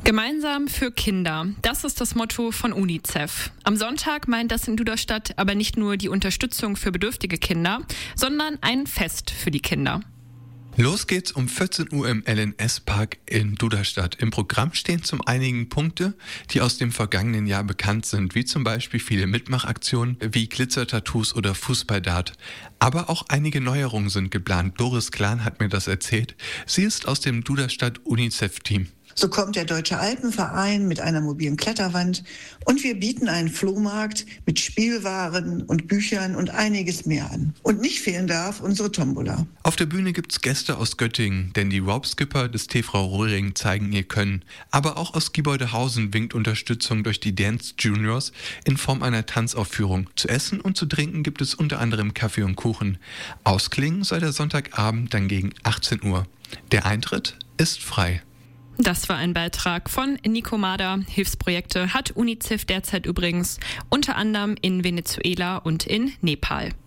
Gemeinsam für Kinder. Das ist das Motto von UNICEF. Am Sonntag meint das in Duderstadt aber nicht nur die Unterstützung für bedürftige Kinder, sondern ein Fest für die Kinder. Los geht's um 14 Uhr im LNS-Park in Duderstadt. Im Programm stehen zum einigen Punkte, die aus dem vergangenen Jahr bekannt sind, wie zum Beispiel viele Mitmachaktionen wie Glitzer-Tattoos oder Fußballdart. Aber auch einige Neuerungen sind geplant. Doris Klan hat mir das erzählt. Sie ist aus dem Duderstadt UNICEF-Team. So kommt der Deutsche Alpenverein mit einer mobilen Kletterwand und wir bieten einen Flohmarkt mit Spielwaren und Büchern und einiges mehr an. Und nicht fehlen darf unsere Tombola. Auf der Bühne gibt's Gäste aus Göttingen, denn die Rope-Skipper des TV Röhring zeigen ihr Können. Aber auch aus Giebeuldehausen winkt Unterstützung durch die Dance Juniors in Form einer Tanzaufführung. Zu essen und zu trinken gibt es unter anderem Kaffee und Kuchen. Ausklingen soll der Sonntagabend dann gegen 18 Uhr. Der Eintritt ist frei. Das war ein Beitrag von Nico Mader. Hilfsprojekte hat UNICEF derzeit übrigens unter anderem in Venezuela und in Nepal.